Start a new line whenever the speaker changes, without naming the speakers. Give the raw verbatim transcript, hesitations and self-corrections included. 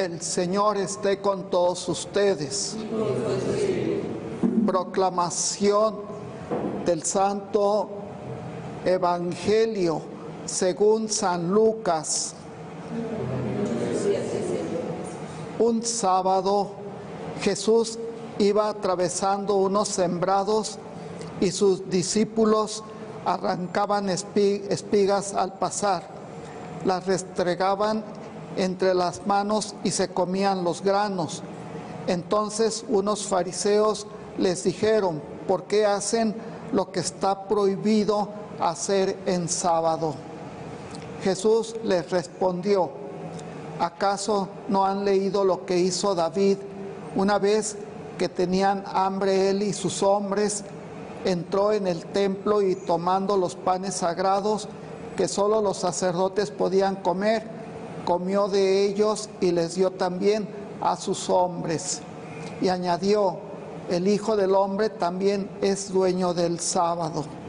El Señor esté con todos ustedes. Proclamación del Santo Evangelio según San Lucas. Un sábado Jesús iba atravesando unos sembrados y sus discípulos arrancaban espigas al pasar, las restregaban entre las manos y se comían los granos. Entonces unos fariseos les dijeron: ¿por qué hacen lo que está prohibido hacer en sábado? Jesús les respondió: ¿acaso no han leído lo que hizo David una vez que tenían hambre él y sus hombres? Entró en el templo y tomando los panes sagrados que solo los sacerdotes podían comer, comió de ellos y les dio también a sus hombres. Y añadió: el Hijo del Hombre también es dueño del sábado.